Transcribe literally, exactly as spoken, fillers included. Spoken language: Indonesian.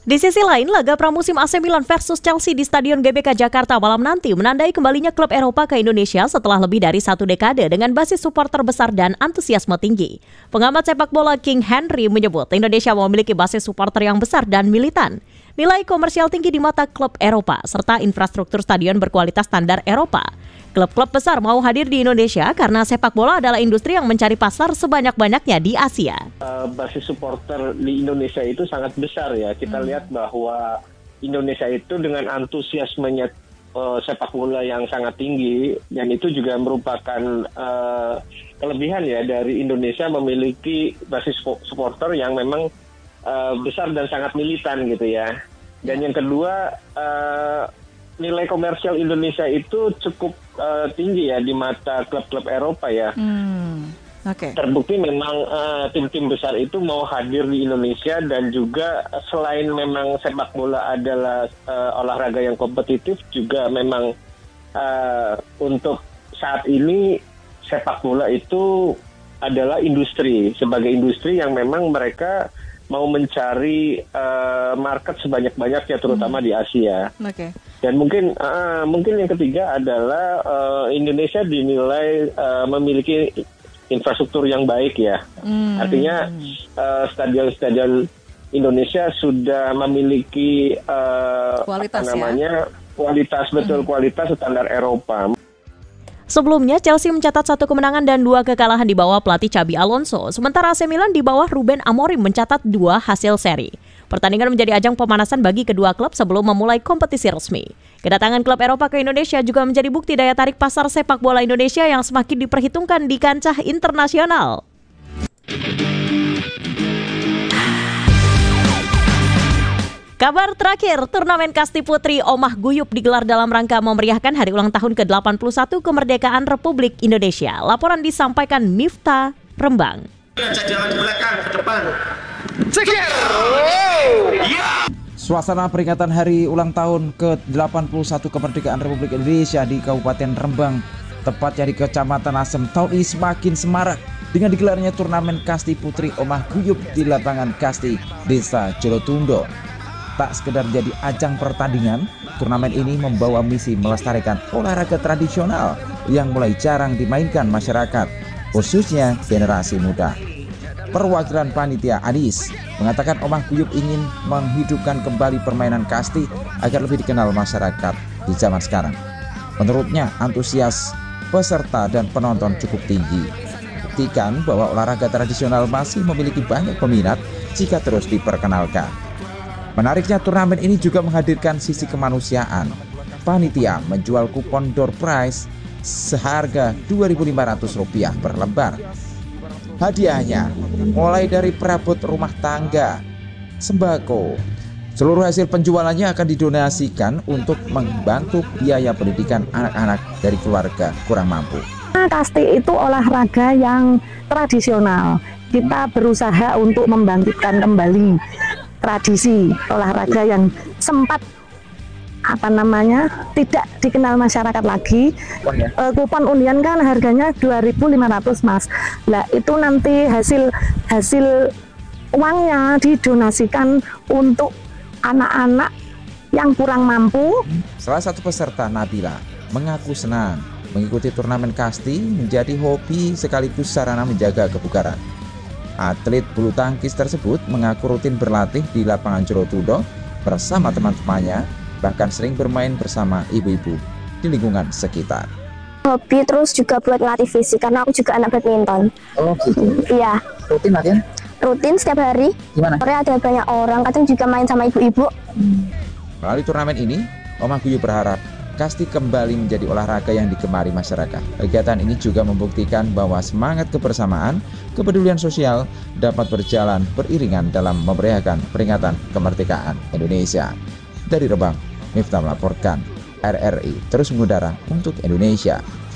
Di sisi lain, laga pramusim A C Milan versus Chelsea di Stadion G B K Jakarta malam nanti menandai kembalinya klub Eropa ke Indonesia setelah lebih dari satu dekade dengan basis supporter besar dan antusiasme tinggi. Pengamat sepak bola King Henry menyebut Indonesia memiliki basis supporter yang besar dan militan, nilai komersial tinggi di mata klub Eropa, serta infrastruktur stadion berkualitas standar Eropa. Klub-klub besar mau hadir di Indonesia karena sepak bola adalah industri yang mencari pasar sebanyak-banyaknya di Asia. Uh, basis supporter di Indonesia itu sangat besar ya. Kita hmm. lihat bahwa Indonesia itu dengan antusiasmenya uh, sepak bola yang sangat tinggi, dan itu juga merupakan uh, kelebihan ya dari Indonesia memiliki basis supporter yang memang uh, besar dan sangat militan gitu ya. Dan yang kedua, uh, nilai komersial Indonesia itu cukup uh, tinggi ya di mata klub-klub Eropa ya. Hmm, okay. Terbukti memang uh, tim-tim besar itu mau hadir di Indonesia, dan juga selain memang sepak bola adalah uh, olahraga yang kompetitif, juga memang uh, untuk saat ini sepak bola itu adalah industri, sebagai industri yang memang mereka mau mencari uh, market sebanyak-banyaknya, terutama hmm. di Asia. Oke. Okay. Dan mungkin uh, mungkin yang ketiga adalah uh, Indonesia dinilai uh, memiliki infrastruktur yang baik ya. Hmm. Artinya uh, stadion-stadion Indonesia sudah memiliki uh, kualitas apa namanya ya? kualitas betul hmm. kualitas standar Eropa. Sebelumnya, Chelsea mencatat satu kemenangan dan dua kekalahan di bawah pelatih Xabi Alonso, sementara A C Milan di bawah Ruben Amorim mencatat dua hasil seri. Pertandingan menjadi ajang pemanasan bagi kedua klub sebelum memulai kompetisi resmi. Kedatangan klub Eropa ke Indonesia juga menjadi bukti daya tarik pasar sepak bola Indonesia yang semakin diperhitungkan di kancah internasional. Kabar terakhir, turnamen Kasti Putri Omah Guyup digelar dalam rangka memeriahkan hari ulang tahun ke delapan puluh satu kemerdekaan Republik Indonesia. Laporan disampaikan Miftah Rembang. Jangan di belakang, ke depan. Suasana peringatan hari ulang tahun ke delapan puluh satu kemerdekaan Republik Indonesia di Kabupaten Rembang, tepatnya di Kecamatan Asem, tahun ini semakin semarak dengan digelarnya turnamen Kasti Putri Omah Guyup di lapangan Kasti, Desa Jolotundo. Tak sekedar jadi ajang pertandingan, turnamen ini membawa misi melestarikan olahraga tradisional yang mulai jarang dimainkan masyarakat, khususnya generasi muda. Perwakilan panitia Adis mengatakan Omah Guyup ingin menghidupkan kembali permainan kasti agar lebih dikenal masyarakat di zaman sekarang. Menurutnya, antusias peserta dan penonton cukup tinggi. Buktikan bahwa olahraga tradisional masih memiliki banyak peminat jika terus diperkenalkan. Menariknya, turnamen ini juga menghadirkan sisi kemanusiaan. Panitia menjual kupon door prize seharga dua ribu lima ratus rupiah per lembar. Hadiahnya mulai dari perabot rumah tangga, sembako. Seluruh hasil penjualannya akan didonasikan untuk membantu biaya pendidikan anak-anak dari keluarga kurang mampu. Kasti itu olahraga yang tradisional. Kita berusaha untuk membangkitkan kembali tradisi olahraga yang sempat apa namanya tidak dikenal masyarakat lagi. Kupon, ya? E, kupon undian kan harganya dua ribu lima ratus, Mas. Lah itu nanti hasil hasil uangnya didonasikan untuk anak-anak yang kurang mampu. Salah satu peserta, Nabila, mengaku senang mengikuti turnamen kasti menjadi hobi sekaligus sarana menjaga kebugaran. Atlet bulu tangkis tersebut mengaku rutin berlatih di lapangan Jolotundo bersama teman-temannya, bahkan sering bermain bersama ibu-ibu di lingkungan sekitar. Hobi, terus juga buat latih fisik karena aku juga anak badminton. Oh gitu? Iya. Rutin latihan? Rutin setiap hari. Gimana? Sore ada banyak orang, kadang juga main sama ibu-ibu. Hmm. Melalui turnamen ini, Omah Guyup berharap kasti kembali menjadi olahraga yang digemari masyarakat. Kegiatan ini juga membuktikan bahwa semangat kebersamaan, kepedulian sosial dapat berjalan beriringan dalam memeriahkan peringatan kemerdekaan Indonesia. Dari Rembang, Miftah melaporkan. R R I terus mengudara untuk Indonesia.